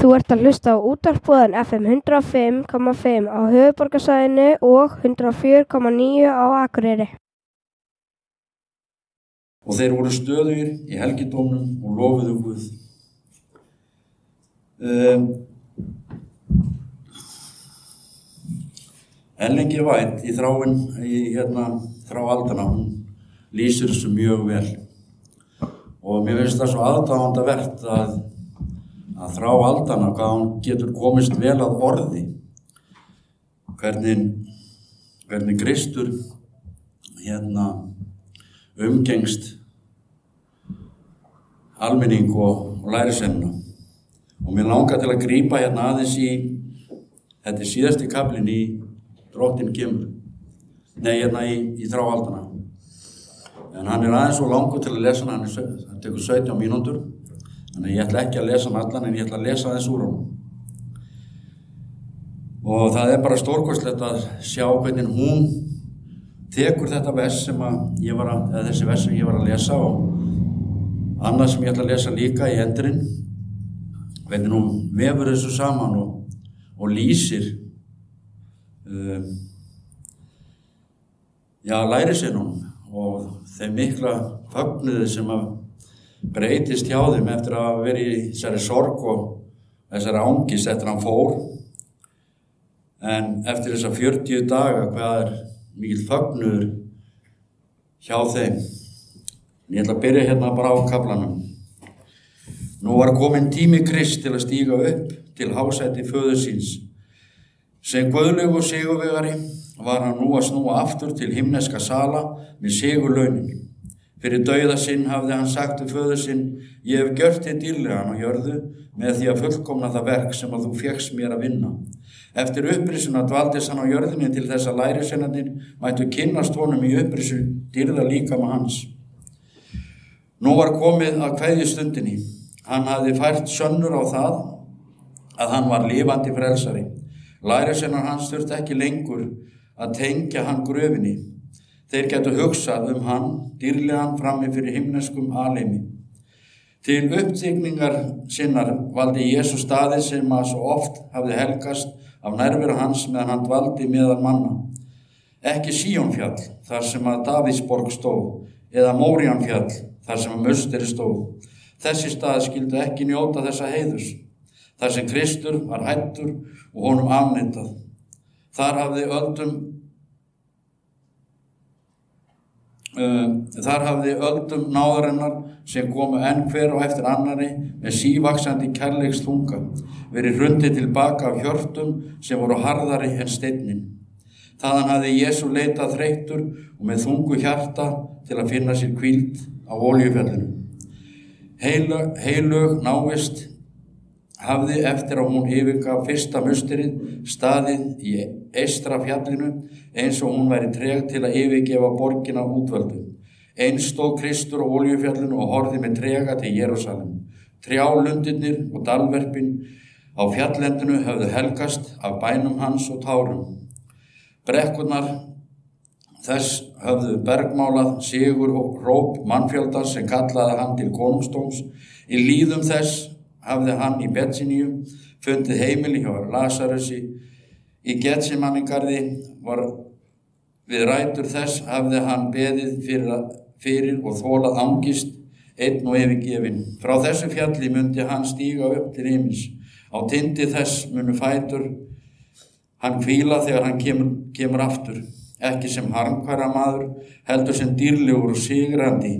Þú ert að hlusta á útvarpsboðan FM 105,5 á höfuðborgarsvæðinu og 104,9 á Akureyri. Og þeir voru stöðugir í helgidómnum og lofuðu Guð. Ellen G. White í þrá aldanna, hún lýsir þessu mjög vel. Og mér finnst það svo aðdáendavert að þrá aldanna, hvað hún getur komist vel að orði. Hvernig Kristur umgengst almenning og lærisveinana. Og mér langar til að grípa aðeins í, þetta er síðasti kaflinn í Drottinn kemur, í þrá aldanna. En hann er aðeins svo langur til að lesa hann, hann tekur 17 mínútur, þannig að ég ætla ekki að lesa hann allan, en ég ætla að lesa aðeins úr honum. Og það er bara stórkostlegt að sjá hvernig hún tekur þetta vers þessi vers sem ég var að lesa, og annað sem ég ætla að lesa líka í endurinn, hvernig hún vefur þessu saman og lýsir lærisveinunum og þeim mikla fögnuði sem að breytist hjá þeim eftir að hafa verið í þessari sorg og þessari angist eftir að hann fór. En eftir þessa 40 daga, hvað er mikill fögnuður hjá þeim. Ég ætla að byrja bara á kaflanum. Nú var kominn tími Krist til að stíga upp til hásæti föður síns. Sem guðlegur sigurvegari var hann nú að snúa aftur til himneska sala með sigurlaunin. Fyrir dauða sinn hafði hann sagt við föður sinn: ég hef gjört þig dýrlegan á jörðu með því að fullkomna það verk sem að þú fékkst mér að vinna. Eftir upprisuna dvaldist hann á jörðinni til þess að lærisveinarnir mættu kynnast honum í upprisu dýrða líkama hans. Nú var komið að kveðjustundinni. Hann hafði fært sönnur á það að hann var lifandi frelsari. Lærisveinar hans þurfti ekki lengur að tengja hann gröfinni. Þeir gætu hugsað hann dýrlegan frammi fyrir himneskum alheimi. Til uppþykningar sinnar valdi Jesús staði sem að svo oft hafði helgast af nærveru hans meðan hann dvaldi meðal manna. Ekki Síónfjall, þar sem að Davíðsborg stóð, eða Móríanfjall, þar sem að Musteri stóð. Þessi stað skyldu ekki njóta þessa heiðurs, þar sem Kristur var hæddur og honum afneitað. Þar hafði öldum náðarinnar sem komu enn hver á eftir annari með sívaxandi kærleiksþunga verið hrundið tilbaka af hjörtum sem voru harðari en steinninn. Þaðan hafði Jesú leitað þreyttur og með þungu hjarta til að finna sér hvíld á Olíufjallinu. Heilög návist hafði eftir að hún yfirgaf fyrsta musterið staðið í eystra fjallinu eins og hún væri treg til að yfirgefa borgina útvöldu. Eins stóð Kristur á Olíufjallinu og horfði með trega til Jerúsalem. Trjálundirnir og dalverpin á fjallendinu höfðu helgast af bænum hans og tárum. Brekkurnar þess höfðu bergmálað sigur og róp mannfjaldans sem kallaði hann til konungsdóms. Í líðum þess hafði hann í Betsíníu fundið heimili hjá Lasarusi. Í Getsemannigarði var við rætur þess hafði hann beðið fyrir og þolað angist einn og yfirgefinn. Frá þessu fjalli mundi hann stíga upp til himins. Á tindi þess munu fætur hann hvíla þegar hann kemur aftur. Ekki sem harmkværa maður, heldur sem dýrlegur og sigrandi